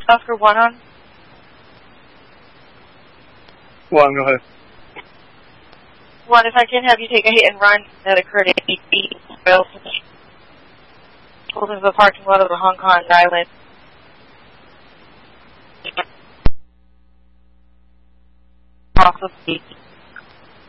Oscar 1 on? 1, go ahead. 1, if I can have you take a hit and run that occurred at 8 feet, pulled into the parking lot of the Hong Kong Island. Off of the